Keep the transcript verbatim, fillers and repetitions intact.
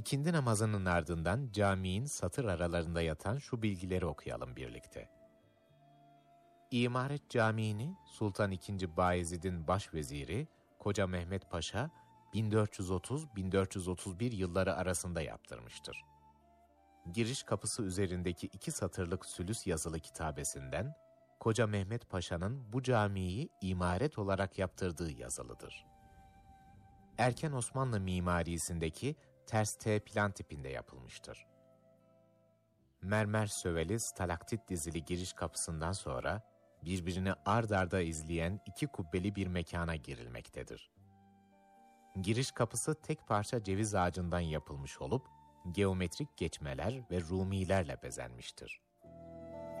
İkindi namazının ardından caminin satır aralarında yatan şu bilgileri okuyalım birlikte. İmaret Camii'ni Sultan ikinci. Bayezid'in başveziri Koca Mehmet Paşa bin dört yüz otuz bin dört yüz otuz bir yılları arasında yaptırmıştır. Giriş kapısı üzerindeki iki satırlık sülüs yazılı kitabesinden Koca Mehmet Paşa'nın bu camiyi imaret olarak yaptırdığı yazılıdır. Erken Osmanlı mimarisindeki ters T plan tipinde yapılmıştır. Mermer söveli stalaktit dizili giriş kapısından sonra birbirini ard arda izleyen iki kubbeli bir mekana girilmektedir. Giriş kapısı tek parça ceviz ağacından yapılmış olup geometrik geçmeler ve rumilerle bezenmiştir.